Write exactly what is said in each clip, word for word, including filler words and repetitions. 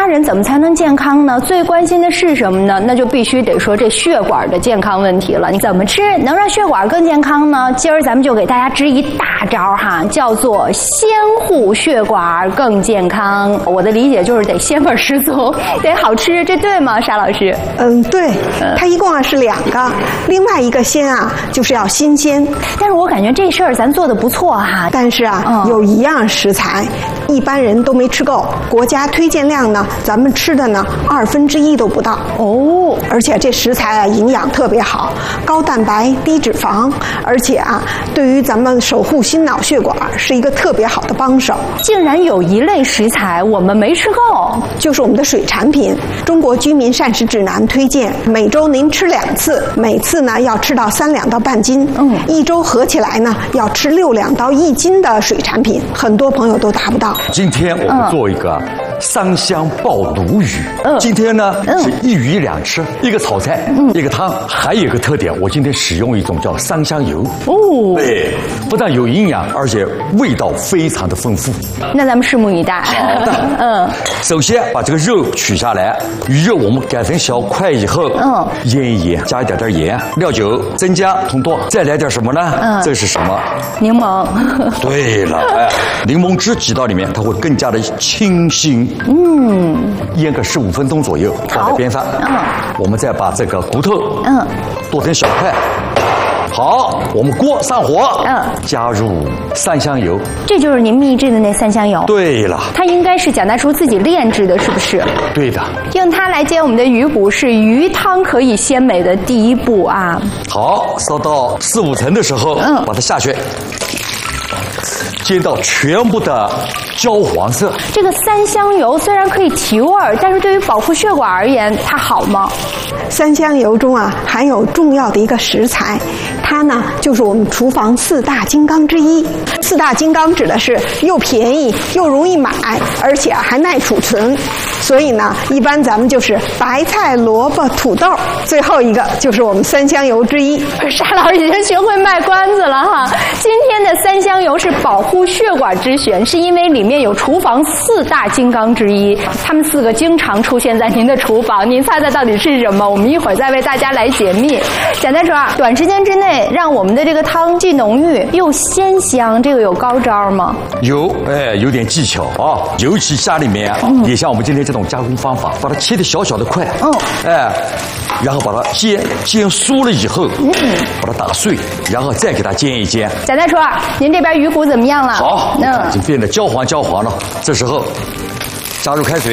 人怎么才能健康呢？最关心的是什么呢？那就必须得说这血管的健康问题了。你怎么吃能让血管更健康呢？今儿咱们就给大家支一大招哈，叫做先护血管更健康。我的理解就是得鲜味十足，得好吃，这对吗，沙老师？ 嗯，对，它一共啊是两个，另外一个鲜啊就是要新鲜。 但是我感觉这事儿咱做的不错哈。 但是啊，嗯、有一样食材一般人都没吃够，国家推荐量呢，咱们吃的呢二分之一都不到哦。而且这食材啊营养特别好，高蛋白低脂肪，而且啊对于咱们守护心脑血管是一个特别好的帮手。 竟然有一类食材我们没吃够， 就是我们的水产品。中国居民膳食指南推荐每周您吃两次，每次呢要吃到三两到半斤，嗯，一周合起来呢要吃六两到一斤的水产品，很多朋友都达不到。 今天我们做一个三香爆鲈鱼。嗯，今天呢、嗯、是一鱼两吃，一个炒菜，嗯，一个汤。还有一个特点，我今天使用一种叫三香油。哦，对，不但有营养，而且味道非常的丰富。 那咱们拭目以待。 好的，嗯，首先把这个肉取下来，鱼肉我们改成小块以后，嗯，腌一腌，加一点点盐、料酒、增加同多，再来点什么呢？嗯，这是什么？ 柠檬。 对了，哎，柠檬汁挤到里面，它会更加的清新。嗯，腌个十五分钟左右，放在边上。嗯，我们再把这个骨头，嗯，剁成小块。好，我们锅上火，嗯，加入三香油， 这就是您秘制的那三香油。 对了， 它应该是蒋大厨自己炼制的，是不是？ 对的， 用它来煎我们的鱼骨，是鱼汤可以鲜美的第一步啊。 好，烧到四五成的时候，嗯，把它下去。煎到全部的焦黄色。 这个三香油虽然可以提味儿，但是对于保护血管而言，它好吗？ 三香油中啊含有重要的一个食材，它呢就是我们厨房四大金刚之一。四大金刚指的是又便宜又容易买，而且还耐储存。所以呢，一般咱们就是白菜、萝卜、土豆，最后一个就是我们三香油之一。 沙老师已经学会卖关子了哈。今天的三香油是保护血管之选，是因为里面有厨房四大金刚之一，他们四个经常出现在您的厨房。您猜猜到底是什么？我们一会儿再为大家来解密。蒋大厨啊，短时间之内让我们的这个汤既浓郁又鲜香，这个有高招吗？ 有，哎，有点技巧啊。尤其家里面，嗯、也像我们今天这种加工方法，把它切的小小的块，嗯，哎，然后把它煎煎酥了以后，嗯，把它打碎，然后再给它煎一煎。 蒋大厨，您这边鱼骨怎么样了？ 好，嗯，已经变得焦黄焦黄了。这时候加入开水。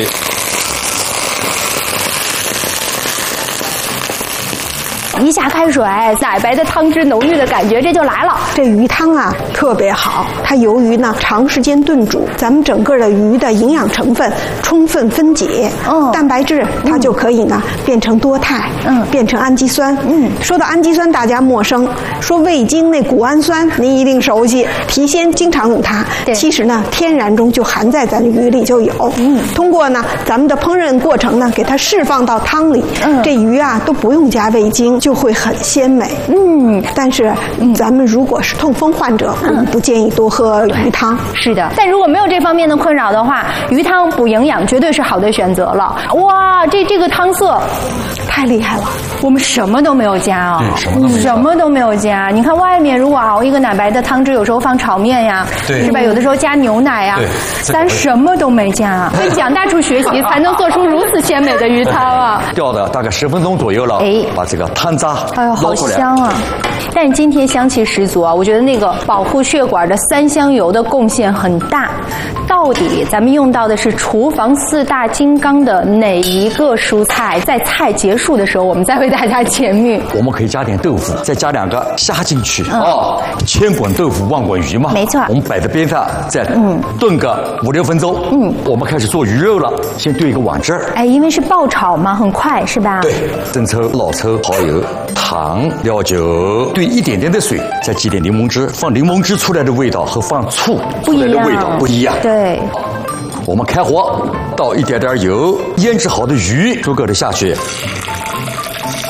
一下开水，奶白的汤汁浓郁的感觉，这就来了。 这鱼汤啊特别好，它由于呢长时间炖煮，咱们整个的鱼的营养成分充分分解，嗯，蛋白质它就可以呢、嗯、变成多肽，嗯，变成氨基酸。嗯，说到氨基酸大家陌生，说味精那谷氨酸您一定熟悉，提鲜经常用它。其实呢天然中就含在咱鱼里就有。嗯，通过呢咱们的烹饪过程呢给它释放到汤里，嗯，这鱼啊都不用加味精。就会很鲜美，嗯，但是、嗯、咱们如果是痛风患者，嗯，不建议多喝鱼汤。 是的，但如果没有这方面的困扰的话，鱼汤补营养绝对是好的选择了。哇，这这个汤色太厉害了，我们什么都没有加啊、哦， 什么都没有， 什么都没有加。你看外面如果熬一个奶白的汤汁，有时候放炒面呀， 对， 是吧？有的时候加牛奶呀，咱什么都没加，跟蒋大厨学习才能做出如此鲜美的鱼汤啊！ 吊的大概十分钟左右了，哎，把这个汤渣哎呦，好香啊！但是今天香气十足啊，我觉得那个保护血管的三香油的贡献很大。到底咱们用到的是厨房四大金刚的哪一个蔬菜？在菜结束的时候，我们再为大家解密。 我们可以加点豆腐，再加两个虾进去啊、嗯哦，千滚豆腐万滚鱼嘛。 没错。 我们摆在边上，再炖个五六分钟。嗯，我们开始做鱼肉了，先兑一个碗汁儿。 哎，因为是爆炒嘛，很快是吧？ 对，生抽、老抽、蚝油、糖、料酒，兑一点点的水，再挤点柠檬汁。放柠檬汁出来的味道和放醋出来的味道不一样。 对。 我们开火，倒一点点油，腌制好的鱼逐个的下去。 这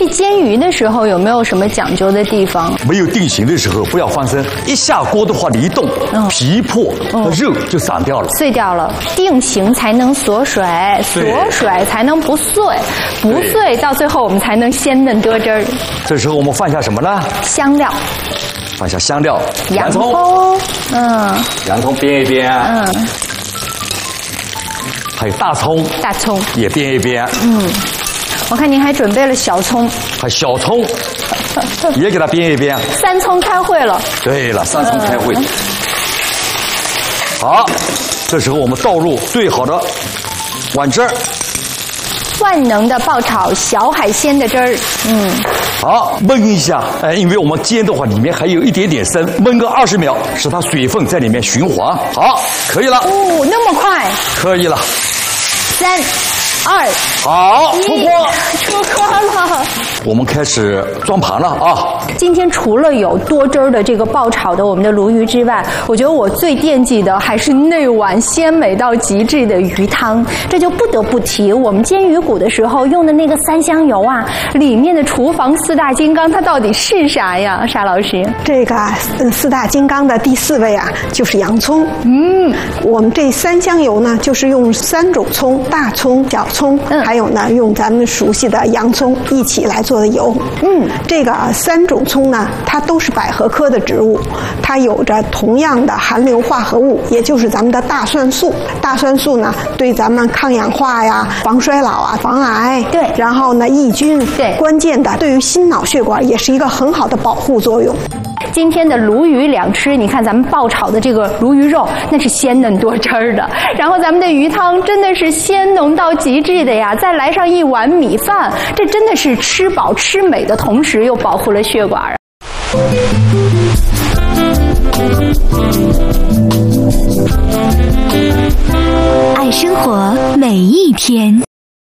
这煎鱼的时候有没有什么讲究的地方？ 没有定型的时候不要翻身，一下锅的话你一动，嗯、皮破，嗯、肉就散掉了， 碎掉了。定型才能锁水，锁水才能不碎，不碎到最后我们才能鲜嫩多汁儿。 这时候我们放下什么呢？ 香料。 放下香料， 洋葱，嗯， 洋葱煸一煸，嗯，还有大葱， 大葱也煸一煸， 嗯，我看您还准备了小葱， 还小葱也给它煸一煸。 三葱开会了。 对了，三葱开会。嗯、好，这时候我们倒入最好的碗汁儿。 万能的爆炒小海鲜的汁儿，嗯， 好，焖一下，哎，因为我们煎的话里面还有一点点生，焖个二十秒，使它水分在里面循环。好，可以了。 哦，那么快？ 可以了。 三、二， 好，出锅， 出锅了。 我们开始装盘了啊！ 今天除了有多汁儿的这个爆炒的我们的鲈鱼之外，我觉得我最惦记的还是那碗鲜美到极致的鱼汤。这就不得不提我们煎鱼骨的时候用的那个三香油啊，里面的厨房四大金刚它到底是啥呀？沙老师， 这个嗯四大金刚的第四位啊，就是洋葱。嗯，我们这三香油呢，就是用三种葱，大葱、小葱，嗯、还有呢用咱们熟悉的洋葱一起来做的油。嗯，这个啊三种葱呢，它都是百合科的植物，它有着同样的含硫化合物，也就是咱们的大蒜素。大蒜素呢，对咱们抗氧化呀、防衰老啊、防癌， 对， 然后呢抑菌， 对， 关键的对于心脑血管也是一个很好的保护作用。 今天的鲈鱼两吃，你看咱们爆炒的这个鲈鱼肉，那是鲜嫩多汁儿的。然后咱们的鱼汤真的是鲜浓到极致的呀，再来上一碗米饭，这真的是吃饱吃美的同时又保护了血管啊。 爱生活每一天。